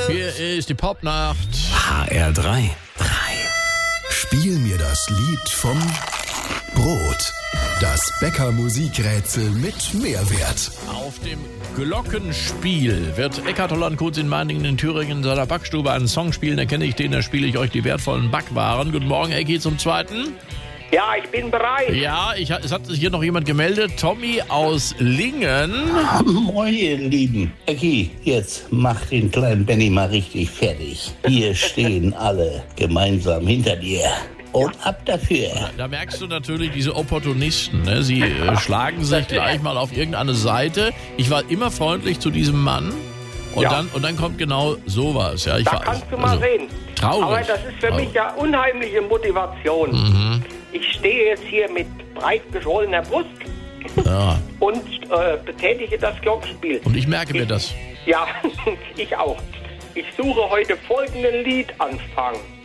Hier ist die Popnacht. HR3. Spiel mir das Lied vom Brot. Das Bäcker-Musikrätsel mit Mehrwert. Auf dem Glockenspiel wird Eckhard Holland-Kutz in Meiningen in Thüringen in seiner Backstube einen Song spielen. Erkenne ich den, da spiele ich euch die wertvollen Backwaren. Guten Morgen, Ecki, zum Zweiten. Ja, ich bin bereit. Ja, es hat sich hier noch jemand gemeldet. Tommy aus Lingen. Moin, ihr Lieben. Ecki, jetzt mach den kleinen Benny mal richtig fertig. Wir stehen alle gemeinsam hinter dir. Und ab dafür. Da merkst du natürlich diese Opportunisten. Ne? Sie schlagen sich gleich mal auf irgendeine Seite. Ich war immer freundlich zu diesem Mann. Und, dann kommt genau sowas. Ja, Da kannst du mal sehen. Traurig. Aber das ist für mich ja unheimliche Motivation. Mhm. Ich stehe jetzt hier mit breit geschwollener Brust und betätige das Glockenspiel. Und ich merke mir das. Ja, ich auch. Ich suche heute folgenden Liedanfang.